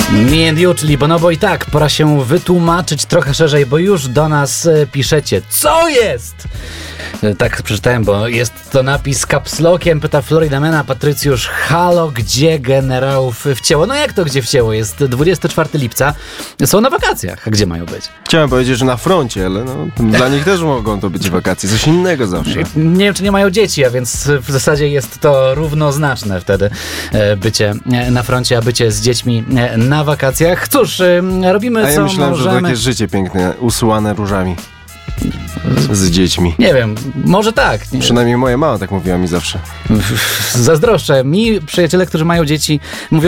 Me and you, czyli Bonobo i tak, pora się wytłumaczyć trochę szerzej, bo już do nas piszecie. Co jest? Tak przeczytałem, bo jest to napis caps lockiem, pyta Floridamena Patrycjusz. Halo, gdzie generałów wcięło? No jak to gdzie wcięło? Jest 24 lipca, są na wakacjach. A gdzie mają być? Chciałem powiedzieć, że na froncie, ale dla nich też mogą to być wakacje, coś innego zawsze. Nie wiem, czy nie mają dzieci, a więc w zasadzie jest to równoznaczne wtedy bycie na froncie, a bycie z dziećmi na wakacjach. Cóż, robimy a ja co myślałem, możemy. że takie życie piękne, usyłane różami. Z dziećmi. Nie wiem, może tak. Nie. Przynajmniej moja mama tak mówiła mi zawsze. Zazdroszczę. Mi przyjaciele, którzy mają dzieci, mówią,